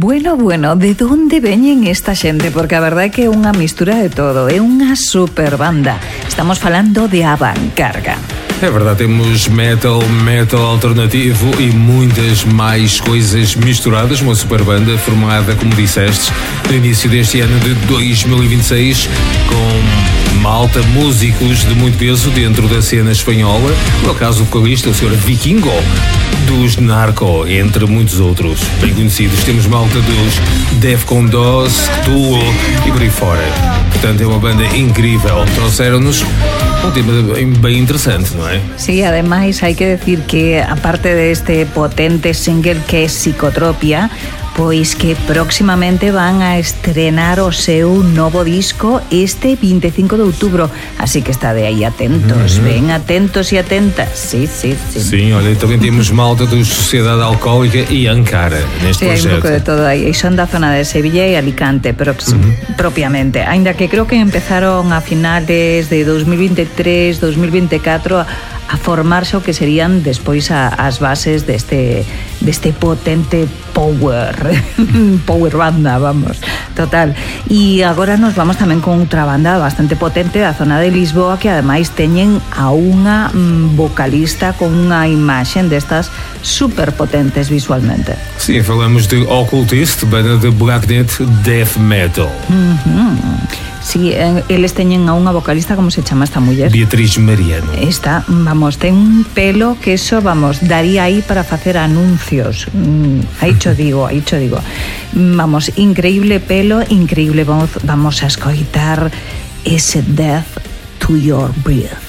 Bueno, de onde veñen esta xente? Porque a verdade é que é unha mistura de todo, é unha super banda. Estamos falando de Avancarga. É verdade, temos metal alternativo e muitas mais coisas misturadas. Uma super banda formada, como disseste, no início deste ano de 2026, com malta, músicos de muito peso dentro da cena espanhola. No caso do vocalista, o Sr. Vikingo, dos Narco, entre muitos outros bem conhecidos. Temos malta dos Defcon 2, Cthulhu e por aí fora. Portanto, é uma banda incrível. Trouxeram-nos um tema bem interessante, não é? Sí, ademais hai que decir que aparte deste potente single que é Psicotropia, pois que próximamente van a estrenar o seu novo disco este 25 de outubro, así que está de aí atentos, ben atentos e atentas. Sí. Sim, olha, também temos malta do Sociedade Alcohólica e Ankara neste projeto. Sí, hai un pouco de todo aí, e son da zona de Sevilla e Alicante, propiamente, ainda que creo que empezaron a finales de 2023, 2024 a formarse o que serían despois as bases deste potente power banda, vamos, total. E agora nos vamos tamén con outra banda bastante potente da zona de Lisboa, que ademais teñen a unha vocalista con unha imaxen destas super potentes visualmente. Sim, falamos de Occultist, banda de black death metal. Sí, eles teñen a unha vocalista, como se chama esta muller? Beatriz Mariano. Esta, vamos, ten un pelo que eso, vamos, daría aí para facer anuncios. Aí cho digo. Vamos, increíble pelo, increíble voz. Vamos a escoitar ese Death to Your Breath.